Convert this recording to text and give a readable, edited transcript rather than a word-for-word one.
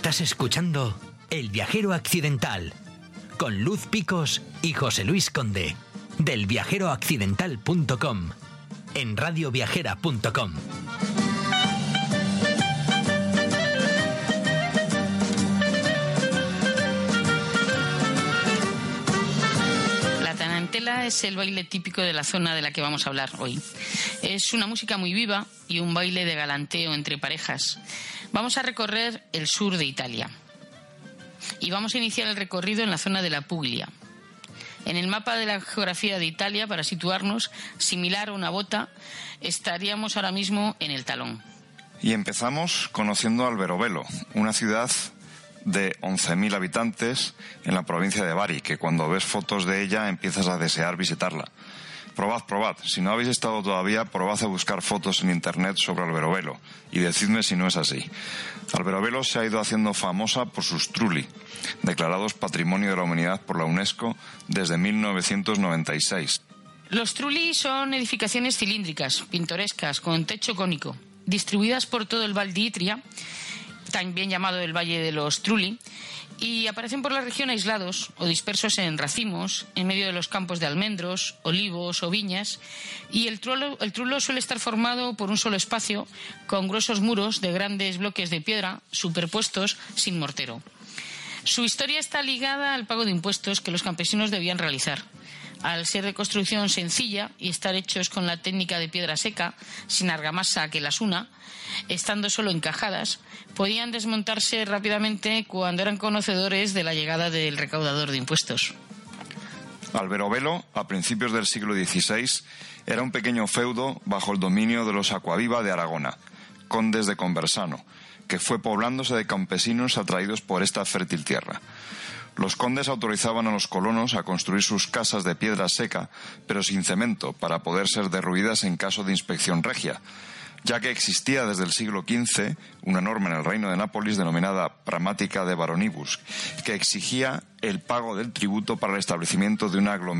Estás escuchando El Viajero Accidental con Luz Picos y José Luis Conde del viajeroaccidental.com en radioviajera.com. La tarantela es el baile típico de la zona de la que vamos a hablar hoy. Es una música muy viva y un baile de galanteo entre parejas. Vamos a recorrer el sur de Italia y vamos a iniciar el recorrido en la zona de la Puglia. En el mapa de la geografía de Italia, para situarnos, similar a una bota, estaríamos ahora mismo en el talón. Y empezamos conociendo Alberobello, una ciudad de 11.000 habitantes en la provincia de Bari, que cuando ves fotos de ella empiezas a desear visitarla. Probad. Si no habéis estado todavía, probad a buscar fotos en internet sobre Alberobello y decidme si no es así. Alberobello se ha ido haciendo famosa por sus trulli, declarados Patrimonio de la Humanidad por la UNESCO desde 1996. Los trulli son edificaciones cilíndricas, pintorescas, con techo cónico, distribuidas por todo el Val di Itria, también llamado el Valle de los Trulli, y aparecen por la región aislados o dispersos en racimos, en medio de los campos de almendros, olivos o viñas, y el trullo suele estar formado por un solo espacio, con gruesos muros de grandes bloques de piedra superpuestos sin mortero. Su historia está ligada al pago de impuestos que los campesinos debían realizar. Al ser de construcción sencilla y estar hechos con la técnica de piedra seca, sin argamasa que las una, estando solo encajadas, podían desmontarse rápidamente cuando eran conocedores de la llegada del recaudador de impuestos. Alberobello, a principios del siglo XVI, era un pequeño feudo bajo el dominio de los Acquaviva de Aragona, condes de Conversano, que fue poblándose de campesinos atraídos por esta fértil tierra. Los condes autorizaban a los colonos a construir sus casas de piedra seca, pero sin cemento, para poder ser derruidas en caso de inspección regia, ya que existía desde el siglo XV una norma en el reino de Nápoles denominada Pragmática de Baronibus, que exigía el pago del tributo para el establecimiento de una aglomeración